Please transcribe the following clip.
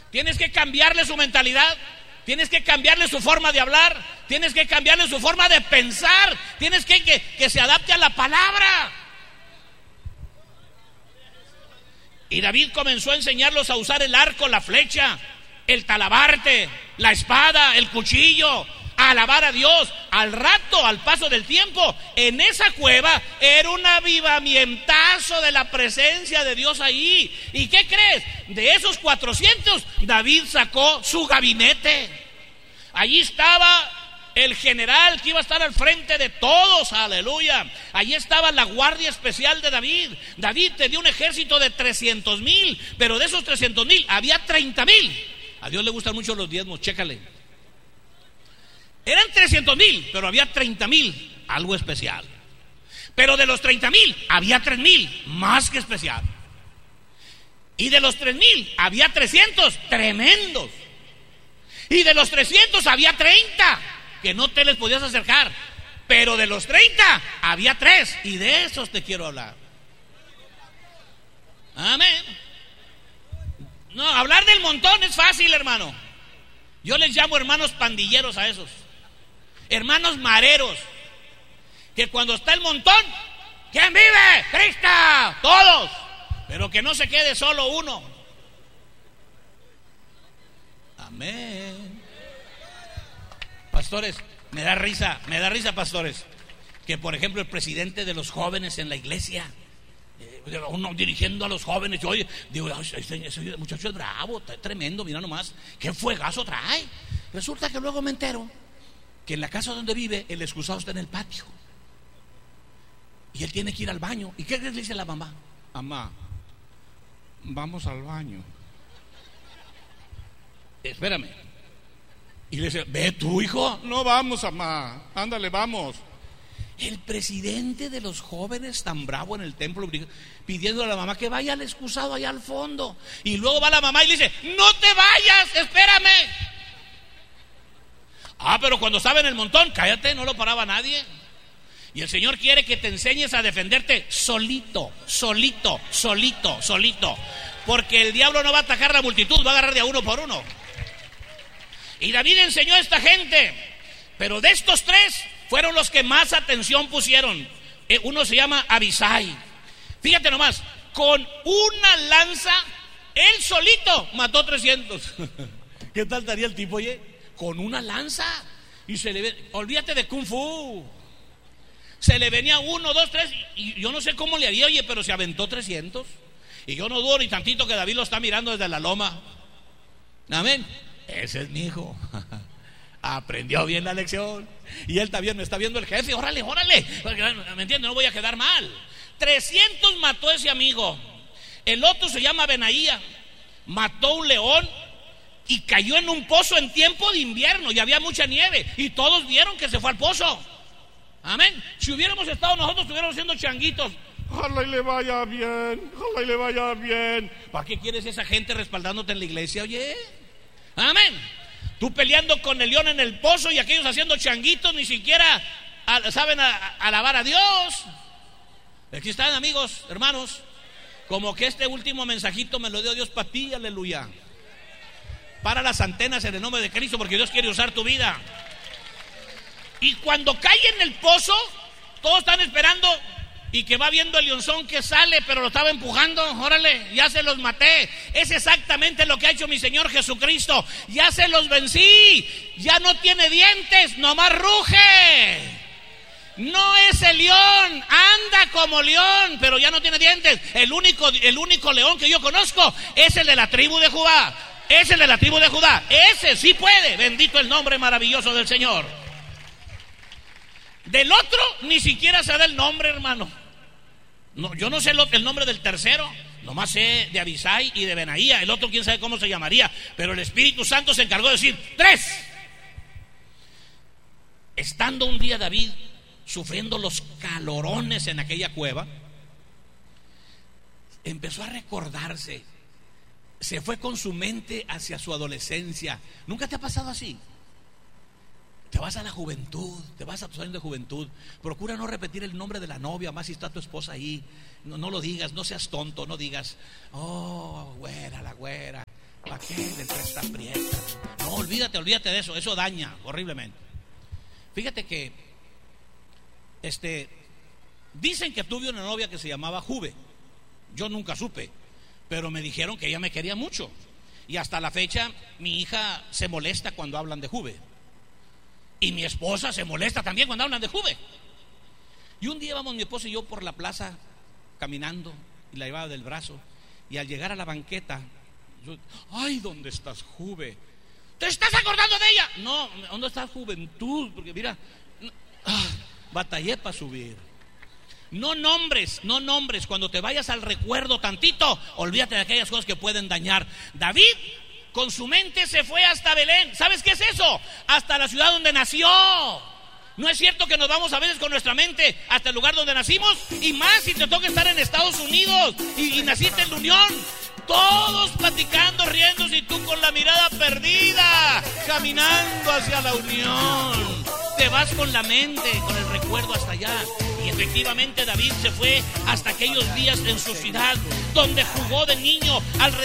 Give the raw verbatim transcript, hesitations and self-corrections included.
Tienes que cambiarle su mentalidad. Tienes que cambiarle su forma de hablar. Tienes que cambiarle su forma de pensar. Tienes que que, que se adapte a la palabra. Y David comenzó a enseñarlos a usar el arco, la flecha, el talabarte, la espada, el cuchillo, a alabar a Dios. Al rato, al paso del tiempo, en esa cueva era un avivamientazo de la presencia de Dios ahí. ¿Y qué crees? De esos cuatrocientos, David sacó su gabinete. Allí estaba el general que iba a estar al frente de todos, aleluya. Allí estaba la guardia especial de David. David tenía un ejército de trescientos mil, pero de esos trescientos mil había treinta mil. A Dios le gustan mucho los diezmos, chécale. Eran trescientos mil, pero había treinta mil, algo especial. Pero de los treinta mil había tres mil, más que especial. Y de los tres mil había trescientos, tremendos. Y de los trescientos había treinta, que no te les podías acercar. Pero de los treinta había tres, y de esos te quiero hablar. Amén. No, hablar del montón es fácil, hermano. Yo les llamo hermanos pandilleros a esos. Hermanos mareros, que cuando está el montón, ¿quién vive? Cristo, todos. Pero que no se quede solo uno. Amén. Pastores, me da risa, me da risa, pastores, que por ejemplo el presidente de los jóvenes en la iglesia, eh, uno dirigiendo a los jóvenes, yo digo, ese, ese muchacho es bravo, está tremendo, mira nomás, qué fuegazo trae. Resulta que luego me entero que en la casa donde vive el excusado está en el patio y él tiene que ir al baño. ¿Y qué le dice la mamá? Mamá, vamos al baño. Espérame. Y le dice, ¿ve tu hijo? No, vamos, mamá, ándale, vamos. El presidente de los jóvenes tan bravo en el templo, pidiendo a la mamá que vaya al excusado allá al fondo. Y luego va la mamá y le dice, no te vayas, espérame. Ah, pero cuando estaba en el montón, cállate, no lo paraba nadie. Y el Señor quiere que te enseñes a defenderte solito, solito, solito, solito. Porque el diablo no va a atacar la multitud, va a agarrar de a uno por uno. Y David enseñó a esta gente. Pero de estos tres fueron los que más atención pusieron. eh, Uno se llama Abisai. Fíjate nomás, con una lanza, él solito mató trescientos. ¿Qué tal estaría el tipo, oye? Con una lanza. Y se le ve, olvídate de Kung Fu. Se le venía uno, dos, tres. Y yo no sé cómo le haría, oye, pero se aventó trescientos. Y yo no dudo ni tantito que David lo está mirando desde la loma. Amén. Ese es mi hijo. Aprendió bien la lección. Y él también me está viendo el jefe. Órale, órale. ¿Me entiendes? No voy a quedar mal. trescientos mató ese amigo. El otro se llama Benaía. Mató un león y cayó en un pozo en tiempo de invierno y había mucha nieve y todos vieron que se fue al pozo. Amén. Si hubiéramos estado nosotros, estuviéramos siendo changuitos. Ojalá y le vaya bien, ojalá y le vaya bien. ¿Para qué quieres esa gente respaldándote en la iglesia, oye? Amén. Tú peleando con el león en el pozo y aquellos haciendo changuitos, ni siquiera a, saben a, a, alabar a Dios. Aquí están, amigos, hermanos. Como que este último mensajito me lo dio Dios para ti, aleluya. Para las antenas en el nombre de Cristo, porque Dios quiere usar tu vida. Y cuando cae en el pozo, todos están esperando. Y que va viendo el leonzón que sale, pero lo estaba empujando. Órale, ya se los maté. Es exactamente lo que ha hecho mi Señor Jesucristo. Ya se los vencí. Ya no tiene dientes, nomás ruge. No es el león, anda como león, pero ya no tiene dientes. El único, el único león que yo conozco es el de la tribu de Judá. Es el de la tribu de Judá. Ese sí puede. Bendito el nombre maravilloso del Señor. Del otro ni siquiera se da el nombre, hermano. No, yo no sé el, el nombre del tercero. Nomás sé de Abisai y de Benaía. El otro quién sabe cómo se llamaría. Pero el Espíritu Santo se encargó de decir tres. Estando un día David sufriendo los calorones en aquella cueva, empezó a recordarse. Se fue con su mente hacia su adolescencia. ¿Nunca te ha pasado así? Te vas a la juventud, te vas a tus años de juventud. Procura no repetir el nombre de la novia, más si está tu esposa ahí. No, no lo digas, no seas tonto, no digas, oh, güera, la güera. aquel, el tres aprieta. No, olvídate, olvídate de eso, eso daña horriblemente. Fíjate que este, dicen que tuve una novia que se llamaba Juve. Yo nunca supe, pero me dijeron que ella me quería mucho. Y hasta la fecha mi hija se molesta cuando hablan de Juve. Y mi esposa se molesta también cuando hablan de Juve. Y un día vamos mi esposa y yo por la plaza caminando y la llevaba del brazo. Y al llegar a la banqueta, yo, ay, ¿dónde estás, Juve? ¿Te estás acordando de ella? No, ¿dónde está Juventud? Porque mira, ah, batallé para subir. No nombres, no nombres. Cuando te vayas al recuerdo tantito, olvídate de aquellas cosas que pueden dañar. David con su mente se fue hasta Belén. ¿Sabes qué es eso? Hasta la ciudad donde nació. ¿No es cierto que nos vamos a veces con nuestra mente hasta el lugar donde nacimos? Y más si te toca estar en Estados Unidos y, y naciste en la Unión. Todos platicando, riéndose y tú con la mirada perdida, caminando hacia la Unión. Te vas con la mente, con el recuerdo hasta allá. Y efectivamente David se fue hasta aquellos días en su ciudad donde jugó de niño alrededor